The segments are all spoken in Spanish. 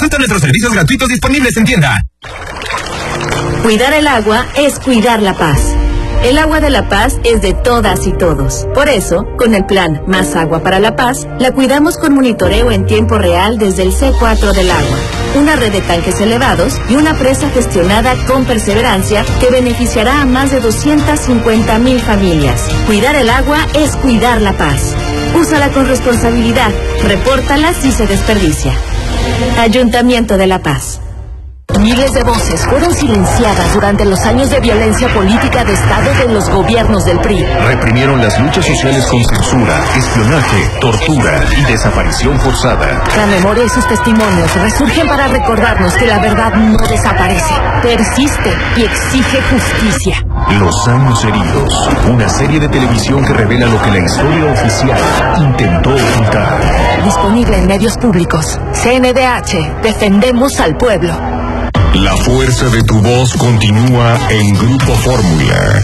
Consulta nuestros servicios gratuitos disponibles en tienda. Cuidar el agua es cuidar la paz. El agua de La Paz es de todas y todos. Por eso, con el plan Más Agua para la Paz, la cuidamos con monitoreo en tiempo real desde el C4 del agua, una red de tanques elevados y una presa gestionada con perseverancia que beneficiará a más de 250,000 familias. Cuidar el agua es cuidar la paz. Úsala con responsabilidad. Repórtala si se desperdicia. Ayuntamiento de La Paz. Miles de voces fueron silenciadas durante los años de violencia política de Estado de los gobiernos del PRI. Reprimieron las luchas sociales con censura, espionaje, tortura y desaparición forzada. La memoria y sus testimonios resurgen para recordarnos que la verdad no desaparece, persiste y exige justicia. Los años heridos, una serie de televisión que revela lo que la historia oficial intentó ocultar. Disponible en medios públicos. CNDH, defendemos al pueblo. La fuerza de tu voz continúa en Grupo Fórmula.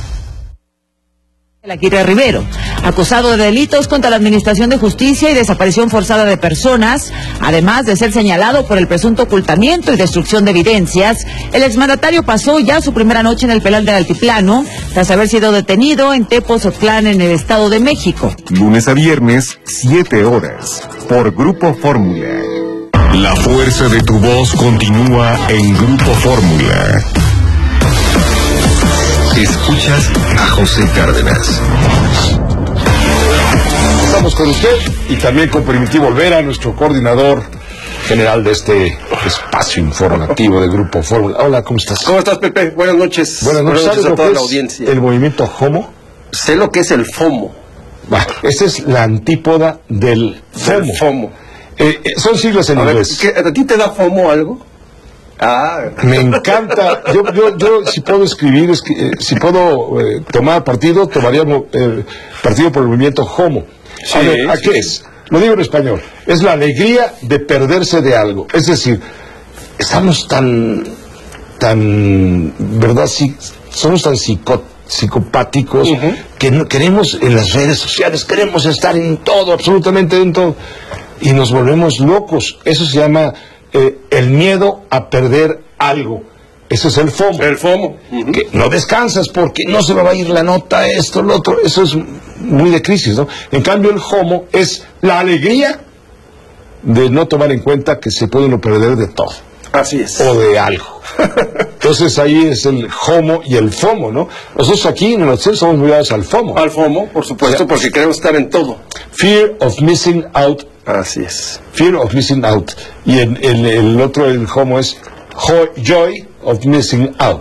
Laquira Rivero, acusado de delitos contra la Administración de Justicia y desaparición forzada de personas, además de ser señalado por el presunto ocultamiento y destrucción de evidencias, el exmandatario pasó ya su primera noche en el penal del Altiplano, tras haber sido detenido en Tepozotlán, en el Estado de México. Lunes a viernes, 7 horas, por Grupo Fórmula. La fuerza de tu voz continúa en Grupo Fórmula. Escuchas a José Cárdenas. Estamos con usted y también con Primitivo Olvera, nuestro coordinador general de este espacio informativo de Grupo Fórmula. Hola, ¿cómo estás? ¿Cómo estás, Pepe? Buenas noches. Buenas noches. ¿Sabes a toda la audiencia? ¿El movimiento HOMO? Sé lo que es el FOMO. Esa es la antípoda del FOMO. Del FOMO. Son siglas en inglés. ¿A ti te da FOMO algo? Me encanta. Yo si puedo escribir, si puedo tomar partido, tomaría partido por el movimiento HOMO. Sí, ¿A qué es? Lo digo en español. Es la alegría de perderse de algo. Es decir, estamos tan, ¿verdad? Sí, somos tan psicopáticos que no queremos en las redes sociales, queremos estar en todo, absolutamente en todo, y nos volvemos locos. Eso se llama el miedo a perder algo. Eso es el FOMO. El FOMO. Que no descansas porque no se me va a ir la nota, esto, lo otro. Eso es muy de crisis, ¿no? En cambio, el HOMO es la alegría de no tomar en cuenta que se puede uno perder de todo. Así es. O de algo. Entonces ahí es el HOMO y el FOMO, ¿no? Nosotros aquí en el hotel somos muy dados al FOMO. Al FOMO, por supuesto, porque queremos estar en todo. Fear of missing out. Así es. Fear of missing out. Y el otro, el HOMO, es joy of missing out.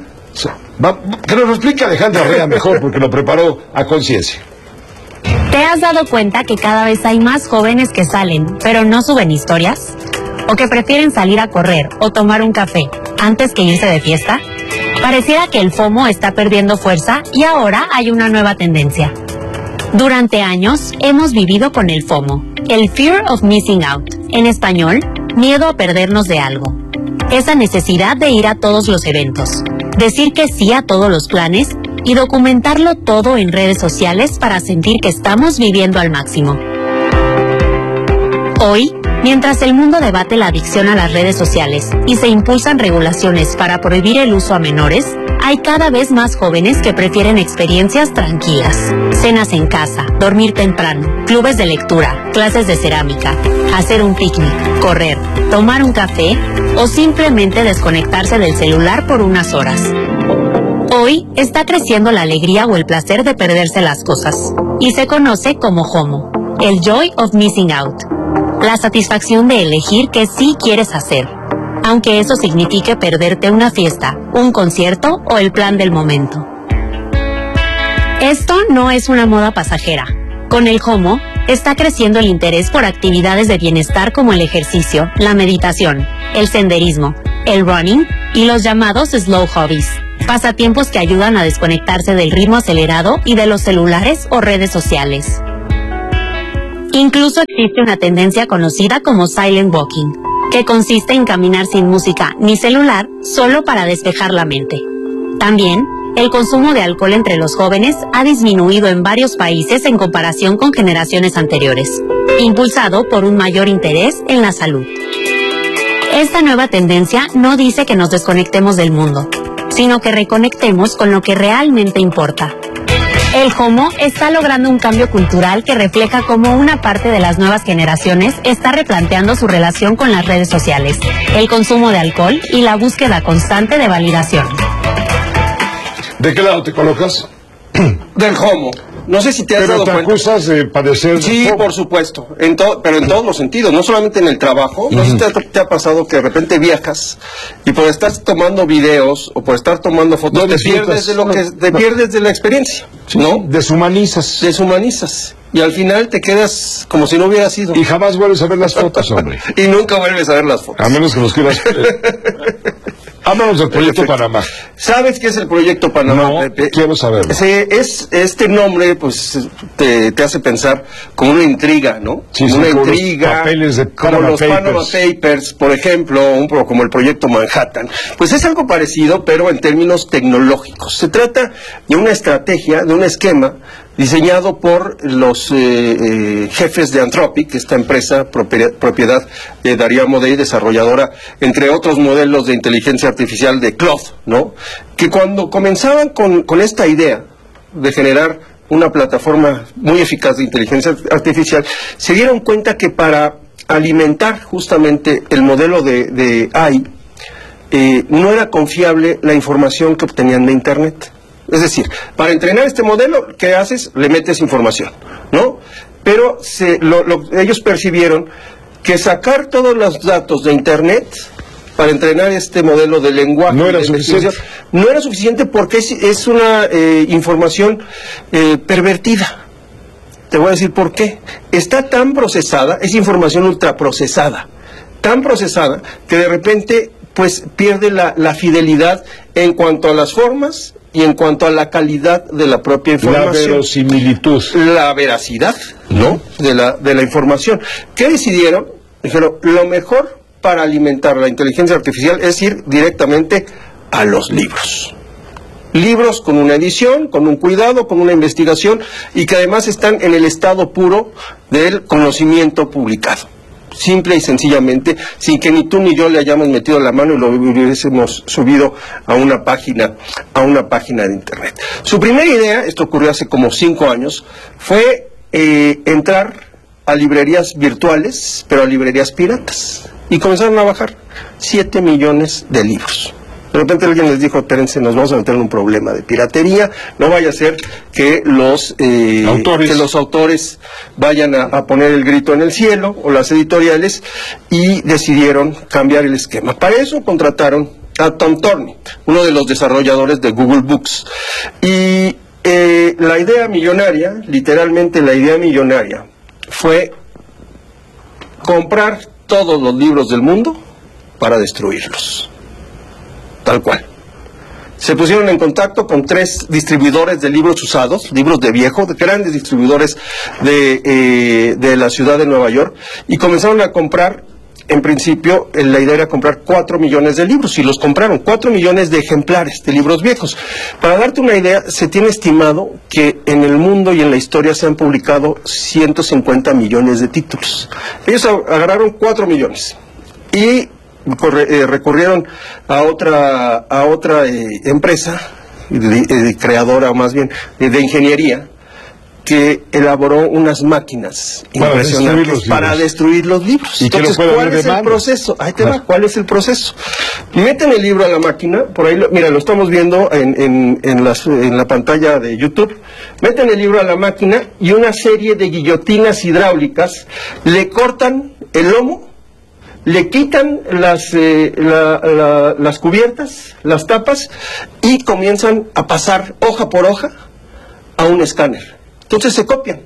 Que nos lo explique Alejandra Rea mejor, porque lo preparó a conciencia. ¿Te has dado cuenta que cada vez hay más jóvenes que salen, pero no suben historias? ¿O que prefieren salir a correr o tomar un café antes que irse de fiesta? Pareciera que el FOMO está perdiendo fuerza y ahora hay una nueva tendencia. Durante años hemos vivido con el FOMO, el Fear of Missing Out, en español, miedo a perdernos de algo. Esa necesidad de ir a todos los eventos, decir que sí a todos los planes y documentarlo todo en redes sociales para sentir que estamos viviendo al máximo. Hoy, mientras el mundo debate la adicción a las redes sociales y se impulsan regulaciones para prohibir el uso a menores, hay cada vez más jóvenes que prefieren experiencias tranquilas. Cenas en casa, dormir temprano, clubes de lectura, clases de cerámica, hacer un picnic, correr, tomar un café o simplemente desconectarse del celular por unas horas. Hoy está creciendo la alegría o el placer de perderse las cosas y se conoce como HOMO, el Joy of Missing Out. La satisfacción de elegir qué sí quieres hacer, aunque eso signifique perderte una fiesta, un concierto o el plan del momento. Esto no es una moda pasajera. Con el HOMO, está creciendo el interés por actividades de bienestar como el ejercicio, la meditación, el senderismo, el running y los llamados slow hobbies, pasatiempos que ayudan a desconectarse del ritmo acelerado y de los celulares o redes sociales. Incluso existe una tendencia conocida como silent walking, que consiste en caminar sin música ni celular solo para despejar la mente. También, el consumo de alcohol entre los jóvenes ha disminuido en varios países en comparación con generaciones anteriores, impulsado por un mayor interés en la salud. Esta nueva tendencia no dice que nos desconectemos del mundo, sino que reconectemos con lo que realmente importa. El Homo está logrando un cambio cultural que refleja cómo una parte de las nuevas generaciones está replanteando su relación con las redes sociales, el consumo de alcohol y la búsqueda constante de validación. ¿De qué lado te colocas? Del Homo. No sé si te has dado cuenta. ¿Pero te acusas de padecer? Sí, por supuesto, pero en todos los sentidos, no solamente en el trabajo. No sé si te ha pasado que de repente viajas y por estar tomando videos o por estar tomando fotos te pierdes de la experiencia, ¿no? Deshumanizas. Y al final te quedas como si no hubieras ido. Y jamás vuelves a ver las fotos, hombre. Y nunca vuelves a ver las fotos. A menos que nos quieras... Háblanos del Proyecto Panamá. ¿Sabes qué es el Proyecto Panamá, no, Pepe? Quiero saberlo. Este nombre, pues, te hace pensar como una intriga, ¿no? Sí, como una como intriga, como los Panama Papers, por ejemplo, como el Proyecto Manhattan. Pues es algo parecido, pero en términos tecnológicos. Se trata de una estrategia, de un esquema diseñado por los jefes de Anthropic, esta empresa propiedad de Darío Amodei, desarrolladora, entre otros modelos de inteligencia artificial de Claude, ¿no? Que cuando comenzaban con esta idea de generar una plataforma muy eficaz de inteligencia artificial, se dieron cuenta que para alimentar justamente el modelo de AI, no era confiable la información que obtenían de Internet. Es decir, para entrenar este modelo, ¿qué haces? Le metes información, ¿no? Pero ellos percibieron que sacar todos los datos de Internet para entrenar este modelo de lenguaje no era suficiente porque es una información pervertida. Te voy a decir por qué. Está tan procesada, es información ultraprocesada, tan procesada que de repente pues pierde la fidelidad en cuanto a las formas y en cuanto a la calidad de la propia información. La verosimilitud. La veracidad, ¿no? De la información. ¿Qué decidieron? Dijeron, lo mejor para alimentar la inteligencia artificial es ir directamente a los libros. Libros con una edición, con un cuidado, con una investigación y que además están en el estado puro del conocimiento publicado. Simple y sencillamente, sin que ni tú ni yo le hayamos metido la mano y lo hubiésemos subido a una página de Internet. Su primera idea, esto ocurrió hace como 5 años, fue entrar a librerías virtuales, pero a librerías piratas. Y comenzaron a bajar 7 millones de libros. De repente alguien les dijo, espérense, nos vamos a meter en un problema de piratería, no vaya a ser que los autores vayan a poner el grito en el cielo, o las editoriales, y decidieron cambiar el esquema. Para eso contrataron a Tom Torney, uno de los desarrolladores de Google Books. Y la idea millonaria, literalmente la idea millonaria, fue comprar todos los libros del mundo para destruirlos. Tal cual. Se pusieron en contacto con 3 distribuidores de libros usados, libros de viejo, de grandes distribuidores de la ciudad de Nueva York, y comenzaron a comprar, en principio, la idea era comprar 4 millones de libros, y los compraron, 4 millones de ejemplares de libros viejos. Para darte una idea, se tiene estimado que en el mundo y en la historia se han publicado 150 millones de títulos. Ellos agarraron 4 millones, y recurrieron a otra empresa creadora, o más bien de ingeniería, que elaboró unas máquinas impresionantes para destruir los libros. Entonces, ¿cuál es el proceso? Ahí te va, ¿cuál es el proceso? Meten el libro a la máquina, por ahí, mira, lo estamos viendo en la pantalla de YouTube. Meten el libro a la máquina y una serie de guillotinas hidráulicas le cortan el lomo, le quitan las cubiertas, las tapas, y comienzan a pasar hoja por hoja a un escáner. Entonces se copian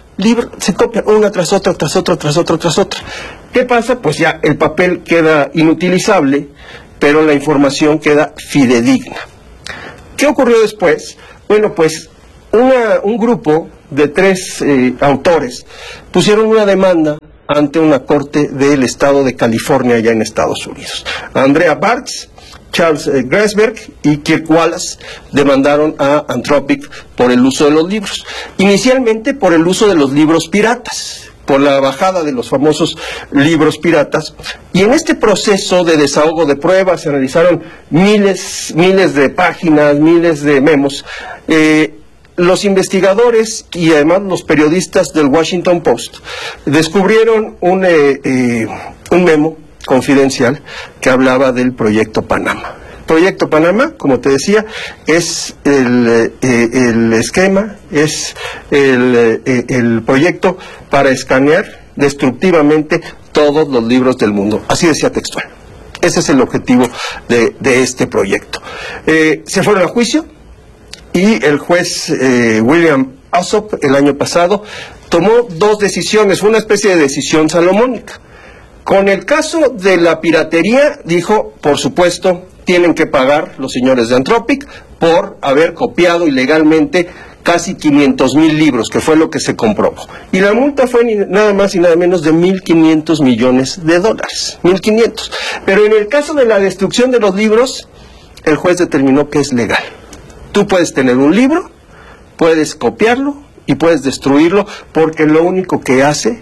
una tras otra, tras otra, tras otra, tras otra. ¿Qué pasa? Pues ya el papel queda inutilizable, pero la información queda fidedigna. ¿Qué ocurrió después? Bueno, pues un grupo de 3 autores pusieron una demanda ante una corte del estado de California, allá en Estados Unidos. Andrea Bartz, Charles Grasberg y Kirk Wallace demandaron a Anthropic por el uso de los libros. Inicialmente por el uso de los libros piratas, por la bajada de los famosos libros piratas, y en este proceso de desahogo de pruebas se realizaron miles de páginas, miles de memos. Los investigadores y además los periodistas del Washington Post descubrieron un memo confidencial que hablaba del Proyecto Panamá. El Proyecto Panamá, como te decía, es el esquema, es el proyecto para escanear destructivamente todos los libros del mundo. Así decía textual. Ese es el objetivo de este proyecto. Se fueron a juicio y el juez William Alsop el año pasado tomó dos decisiones, una especie de decisión salomónica. Con el caso de la piratería, dijo, por supuesto, tienen que pagar los señores de Anthropic por haber copiado ilegalmente casi 500,000 libros, que fue lo que se comprobó. Y la multa fue nada más y nada menos de $1,500 millones. 1,500. Pero en el caso de la destrucción de los libros, el juez determinó que es legal. Tú puedes tener un libro, puedes copiarlo y puedes destruirlo, porque lo único que haces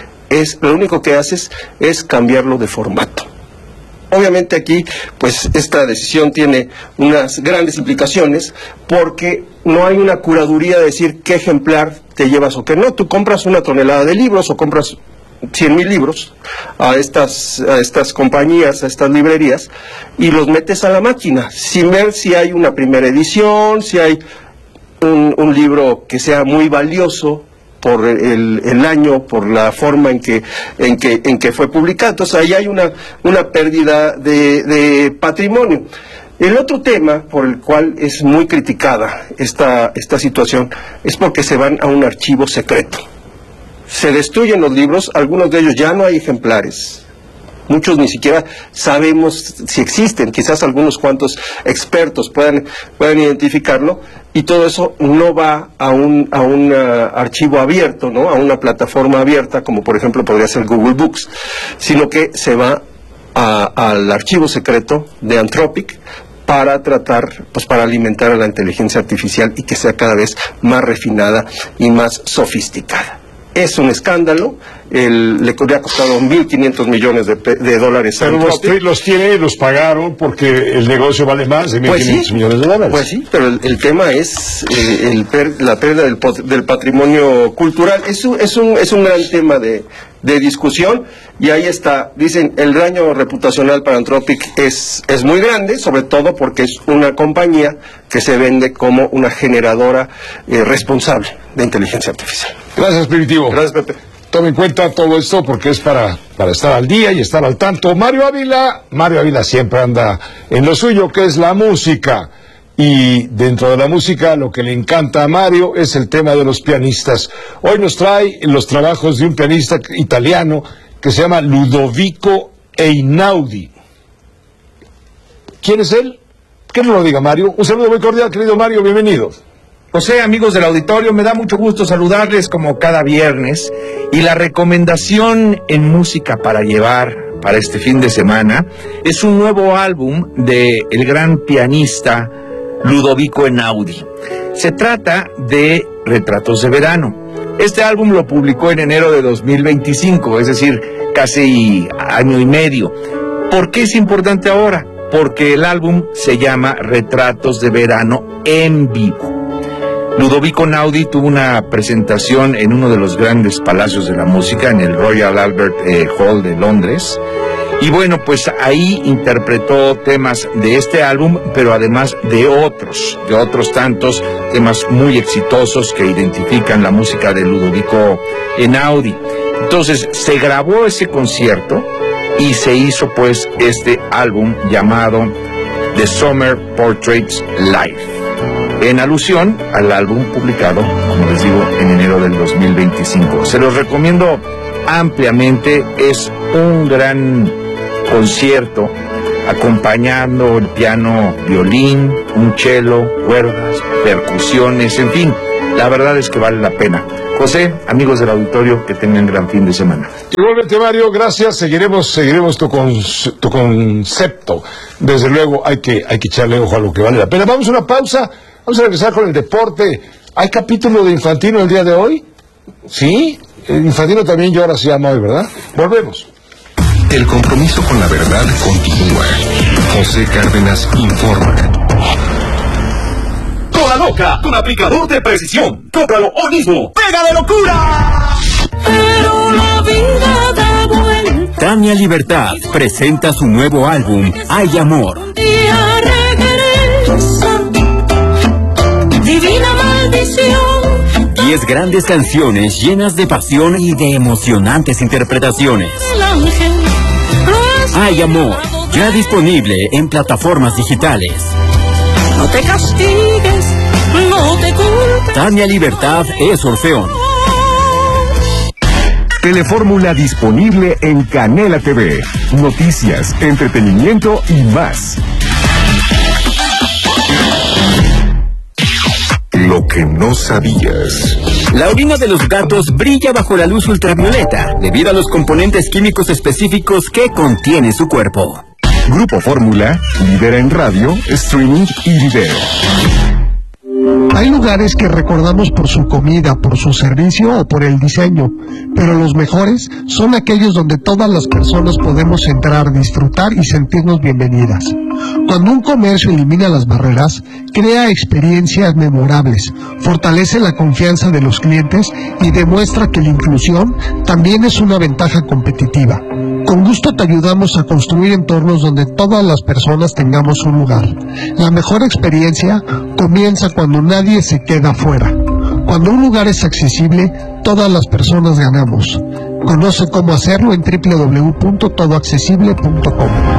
es cambiarlo de formato. Obviamente aquí, pues, esta decisión tiene unas grandes implicaciones, porque no hay una curaduría de decir qué ejemplar te llevas o qué no. Tú compras una tonelada de libros o compras 100,000 libros a estas compañías, a estas librerías, y los metes a la máquina, sin ver si hay una primera edición, si hay un libro que sea muy valioso por el año, por la forma en que fue publicado. Entonces ahí hay una pérdida de patrimonio. El otro tema por el cual es muy criticada esta situación es porque se van a un archivo secreto. Se destruyen los libros, algunos de ellos ya no hay ejemplares. Muchos ni siquiera sabemos si existen, quizás algunos cuantos expertos puedan identificarlo, y todo eso no va a un archivo abierto, ¿no? A una plataforma abierta, como por ejemplo podría ser Google Books, sino que se va al archivo secreto de Anthropic para tratar, pues para alimentar a la inteligencia artificial y que sea cada vez más refinada y más sofisticada. Es un escándalo, le ha costado $1,500 millones de dólares. Pero los tiene y los pagaron porque el negocio vale más de $1,500 millones de dólares. Pues sí, pero el tema es la pérdida del patrimonio cultural. Es un gran tema de discusión, y ahí está. Dicen, el daño reputacional para Anthropic es muy grande, sobre todo porque es una compañía que se vende como una generadora responsable de inteligencia artificial. Gracias, Primitivo. Gracias, Pepe. Tome en cuenta todo esto porque es para estar al día y estar al tanto. Mario Ávila siempre anda en lo suyo, que es la música. Y dentro de la música, lo que le encanta a Mario es el tema de los pianistas. Hoy nos trae los trabajos de un pianista italiano que se llama Ludovico Einaudi. ¿Quién es él? Que nos lo diga Mario. Un saludo muy cordial, querido Mario, bienvenido. José, amigos del auditorio, me da mucho gusto saludarles como cada viernes, y la recomendación en música para llevar para este fin de semana es un nuevo álbum de el gran pianista Ludovico Einaudi. Se trata de Retratos de Verano. Este álbum lo publicó en enero de 2025, es decir, casi año y medio. ¿Por qué es importante ahora? Porque el álbum se llama Retratos de Verano en vivo. Ludovico Einaudi tuvo una presentación en uno de los grandes palacios de la música, en el Royal Albert Hall de Londres. Y bueno, pues ahí interpretó temas de este álbum, pero además de otros tantos temas muy exitosos que identifican la música de Ludovico Einaudi. Entonces se grabó ese concierto y se hizo pues este álbum llamado The Summer Portraits Live, en alusión al álbum publicado, como les digo, en enero del 2025. Se los recomiendo ampliamente, es un gran concierto acompañando el piano, violín, un cello, cuerdas, percusiones, en fin, la verdad es que vale la pena. José, amigos del auditorio, que tengan gran fin de semana. Igualmente, Mario, gracias. Seguiremos tu concepto. Desde luego hay que echarle ojo a lo que vale la pena. Vamos a una pausa. Vamos a regresar con el deporte. ¿Hay capítulo de Infantino el día de hoy? ¿Sí? Infantino también llora, se llama hoy, ¿verdad? Volvemos. El compromiso con la verdad continúa. José Cárdenas informa. Cola Loca, con aplicador de precisión. Cómpralo hoy mismo. ¡Pega de locura! Pero la vida da vuelta. Tania Libertad presenta su nuevo álbum, Hay Amor. Divina maldición. 10 grandes canciones llenas de pasión y de emocionantes interpretaciones. Hay Amor, ya disponible en plataformas digitales. No te castigues, no te culpes. Tania Libertad es Orfeón. Telefórmula disponible en Canela TV. Noticias, entretenimiento y más. Lo que no sabías. La orina de los gatos brilla bajo la luz ultravioleta, debido a los componentes químicos específicos que contiene su cuerpo. Grupo Fórmula, líder en radio, streaming y video. Hay lugares que recordamos por su comida, por su servicio o por el diseño, pero los mejores son aquellos donde todas las personas podemos entrar, disfrutar y sentirnos bienvenidas. Cuando un comercio elimina las barreras, crea experiencias memorables, fortalece la confianza de los clientes y demuestra que la inclusión también es una ventaja competitiva. Con gusto te ayudamos a construir entornos donde todas las personas tengamos un lugar. La mejor experiencia comienza cuando nadie se queda fuera. Cuando un lugar es accesible, todas las personas ganamos. Conoce cómo hacerlo en www.todoaccesible.com.